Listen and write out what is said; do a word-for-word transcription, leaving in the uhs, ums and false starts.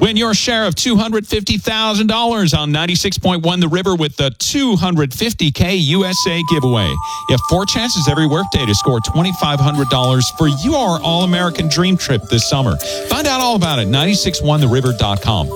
Win your share of two hundred fifty thousand dollars on ninety-six point one The River with the two hundred fifty K U S A giveaway. You have four chances every workday to score twenty-five hundred dollars for your All-American Dream Trip this summer. Find out all about it at nine six one the river dot com.